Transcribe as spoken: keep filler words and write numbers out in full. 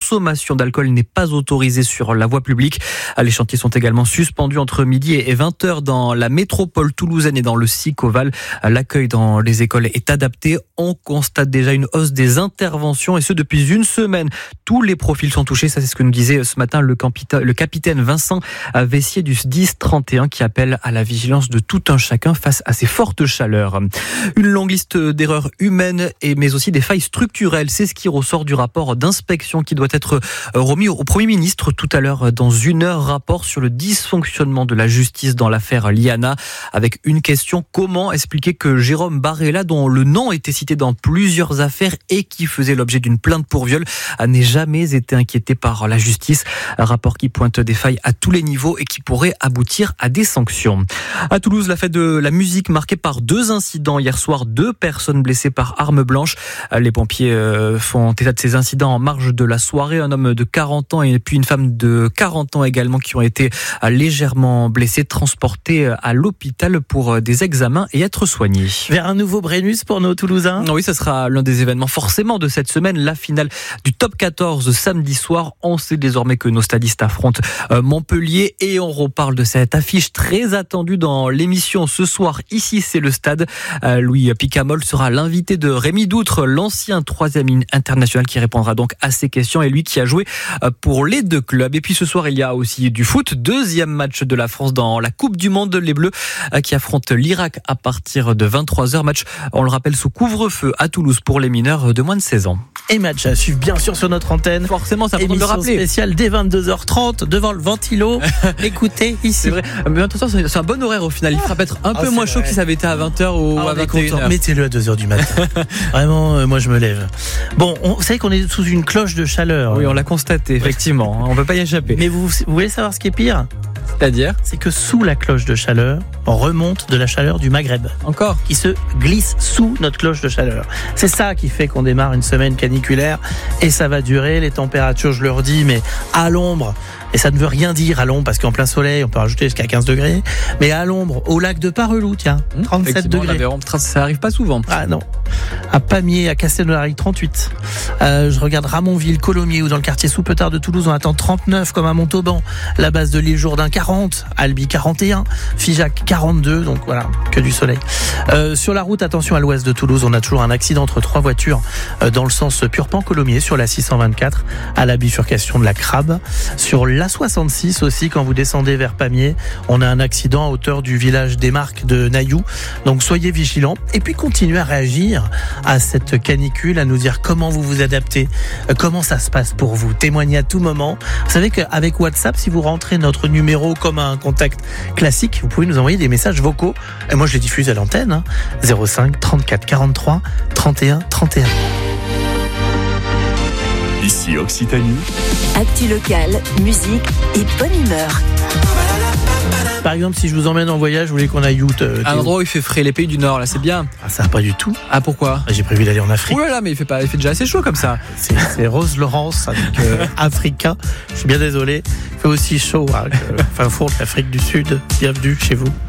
consommation d'alcool n'est pas autorisée sur la voie publique. Les chantiers sont également suspendus entre midi et vingt heures dans la métropole toulousaine et dans le Sic-Oval. L'accueil dans les écoles est adapté. On constate déjà une hausse des interventions et ce depuis une semaine. Tous les profils sont touchés. Ça, c'est ce que nous disait ce matin le, capita- le capitaine Vincent Vessier du S D I S trente et un qui appelle à la vigilance de tout un chacun face à ces fortes chaleurs. Une longue liste d'erreurs humaines et mais aussi des failles structurelles. C'est ce qui ressort du rapport d'inspection qui doit être remis au Premier ministre tout à l'heure dans une heure. Rapport sur le dysfonctionnement de la justice dans l'affaire Liana avec une question: comment expliquer que Jérôme Barella, dont le nom était cité dans plusieurs affaires et qui faisait l'objet d'une plainte pour viol, n'ait jamais été inquiété par la justice? Un rapport qui pointe des failles à tous les niveaux et qui pourrait aboutir à des sanctions. À Toulouse, la fête de la musique marquée par deux incidents. Hier soir, deux personnes blessées par arme blanche. Les pompiers font état de ces incidents en marge de la soirée. Un homme de quarante ans et puis une femme de quarante ans également qui ont été légèrement blessés, transportés à l'hôpital pour des examens et être soignés. Vers un nouveau Brennus pour nos Toulousains. Oui, ça sera l'un des événements forcément de cette semaine, la finale du top quatorze samedi soir. On sait désormais que nos stadistes affrontent Montpellier et on reparle de cette affiche très attendue dans l'émission ce soir. Ici, c'est le stade. Louis Picamol sera l'invité de Rémi Doutre, l'ancien troisième ligne international qui répondra donc à ces questions et lui qui a joué pour les deux clubs. Et puis ce soir, il y a aussi du foot. Deuxième match de la France dans la Coupe du Monde. Les Bleus qui affrontent l'Irak à partir de vingt-trois heures. Match, on le rappelle, sous couvre-feu à Toulouse pour les mineurs de moins de seize ans. Et match à suivre bien sûr sur notre antenne. Forcément, ça faut le rappeler. Spéciale dès vingt-deux heures trente devant le ventilo. Écoutez ici. C'est vrai. Mais attention, c'est un bon horaire au final. Il fera peut-être un ah, peu moins chaud vrai. que si ça avait été à vingt heures ou ah, à vingt et une heures. Mettez-le à deux heures du matin. Vraiment, euh, moi je me lève. Bon, on, vous savez qu'on est sous une cloche de chaleur. Oui, on l'a constaté, effectivement. On ne peut pas y échapper. Mais vous, vous voulez savoir ce qui est pire ? C'est-à-dire ? C'est que sous la cloche de chaleur, on remonte de la chaleur du Maghreb. Encore ? Qui se glisse sous notre cloche de chaleur. C'est ça qui fait qu'on démarre une semaine caniculaire et ça va durer. Les températures, je le redis, mais à l'ombre. Et ça ne veut rien dire à l'ombre parce qu'en plein soleil, on peut rajouter jusqu'à quinze degrés. Mais à l'ombre, au lac de Parelou, tiens, trente-sept degrés. Ça arrive pas souvent. Ah non. À Pamiers, à Castelnaudary, trente-huit. Euh, je regarde Ramonville, Colomiers ou dans le quartier Soupetard de Toulouse, on attend trente-neuf comme à Montauban. La base de l'île Jourdain, quarante. Albi, quarante et un. Figeac, quarante-deux. Donc voilà, que du soleil. Euh, sur la route, attention à l'ouest de Toulouse, on a toujours un accident entre trois voitures euh, dans le sens Purpan-Colomiers sur la six cent vingt-quatre à la bifurcation de la Crabe. Sur la soixante-six aussi, quand vous descendez vers Pamiers, on a un accident à hauteur du village des Marques de Nailloux. Donc soyez vigilants et puis continuez à réagir à cette canicule, à nous dire comment vous vous adaptez, comment ça se passe pour vous. Témoignez à tout moment. Vous savez qu'avec WhatsApp, si vous rentrez notre numéro comme un contact classique, vous pouvez nous envoyer des messages vocaux. Et moi, je les diffuse à l'antenne. Hein. zéro cinq trente-quatre quarante-trois trente et un trente et un. Ici Occitanie. Actu locale, musique et bonne humeur. Par exemple, si je vous emmène en voyage, vous voulez qu'on aille où euh, un endroit où il fait frais, les pays du Nord, là, c'est bien. Ah, ça va pas du tout. Ah, pourquoi ? J'ai prévu d'aller en Afrique. Ouh là là, mais il fait pas, il fait déjà assez chaud comme ça. C'est, c'est Rose Laurence avec euh, Africa. Je suis bien désolé. Il fait aussi chaud, hein, que, enfin, fond de l'Afrique du Sud. Bienvenue chez vous.